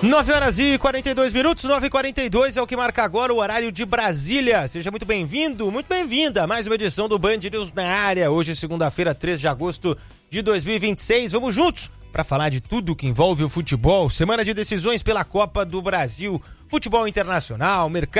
9h42, 9h42 é o que marca agora o horário de Brasília. Seja muito bem-vindo, muito bem-vinda a mais uma edição do Band News na área. Hoje, segunda-feira, 3 de agosto de 2026. Vamos juntos para falar de tudo que envolve o futebol. Semana de decisões pela Copa do Brasil, futebol internacional, mercado